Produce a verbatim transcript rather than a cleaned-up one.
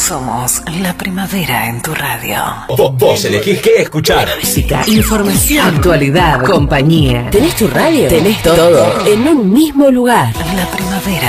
Somos la primavera en tu radio. Vos, vos elegís qué escuchar. Música, información, actualidad, compañía. ¿Tenés tu radio? Tenés todo en un mismo lugar. La primavera.